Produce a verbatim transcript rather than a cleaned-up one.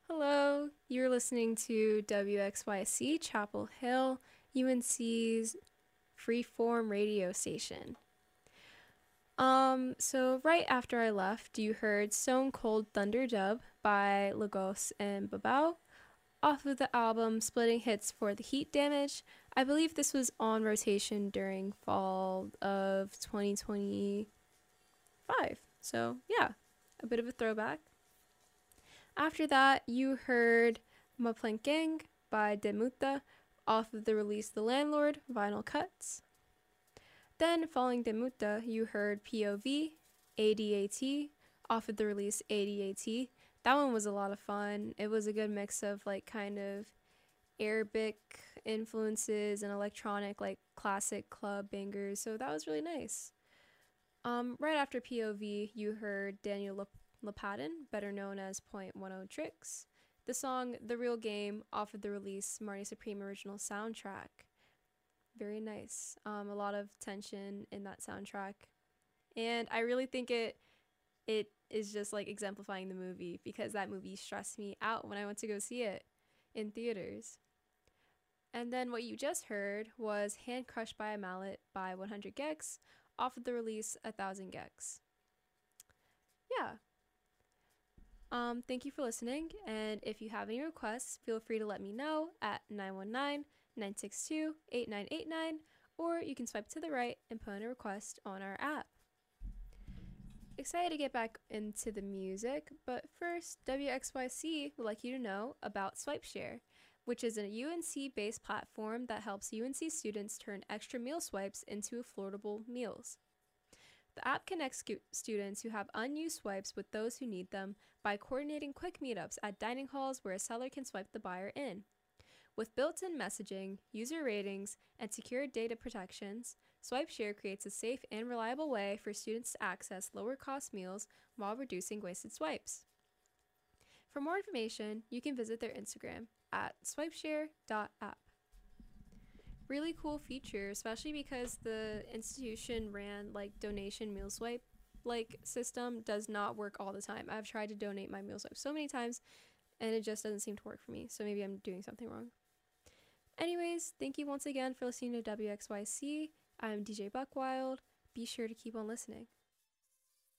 Hello, you're listening to W X Y C Chapel Hill, U N C's freeform radio station. Um, so right after I left, you heard Stone Cold Thunder Dub by Lagos and Babao off of the album Splitting Hits for the Heat Damage. I believe this was on rotation during fall of twenty twenty-five. So, yeah, a bit of a throwback. After that, you heard Maplank Gang by Demuta off of the release The Landlord vinyl cuts. Then, following Demuta, you heard P O V, A D A T off of the release A D A T. That one was a lot of fun. It was a good mix of like kind of Arabic influences and electronic like classic club bangers. So that was really nice. Um, right after P O V, you heard Daniel Lep- Lepadin, better known as Point One O Tricks, the song The Real Game off of the release Marty Supreme original soundtrack. Very nice. Um, a lot of tension in that soundtrack. And I really think it it is just like exemplifying the movie because that movie stressed me out when I went to go see it in theaters. And then what you just heard was Hand Crushed by a Mallet by one hundred gecs off of the release one thousand gecs. Yeah. Um, thank you for listening, and if you have any requests, feel free to let me know at nine one nine, nine six two, eight nine eight nine, or you can swipe to the right and put in a request on our app. Excited to get back into the music, but first, W X Y C would like you to know about SwipeShare, which is a U N C-based platform that helps U N C students turn extra meal swipes into affordable meals. The app connects scu- students who have unused swipes with those who need them by coordinating quick meetups at dining halls where a seller can swipe the buyer in. With built-in messaging, user ratings, and secure data protections, SwipeShare creates a safe and reliable way for students to access lower-cost meals while reducing wasted swipes. For more information, you can visit their Instagram at swipeshare dot app. Really cool feature, especially because the institution ran like donation meal swipe like system does not work all the time. I've tried to donate my meal swipe so many times and it just doesn't seem to work for me. So maybe I'm doing something wrong. Anyways, thank you once again for listening to W X Y C. I'm D J Buckwild. Be sure to keep on listening.